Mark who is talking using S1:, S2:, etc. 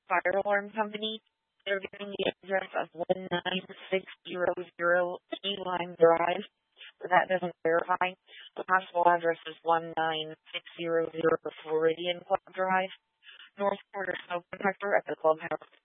S1: Fire Alarm Company. They're giving the address of 19600 Key Lime Drive. That doesn't verify. The possible address is 19600 Floridian Club Drive, North Quarter Smoke Detector at the clubhouse.